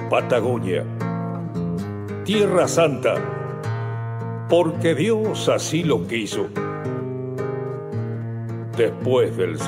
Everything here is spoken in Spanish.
Patagonia, Tierra Santa, porque Dios así lo quiso. Después del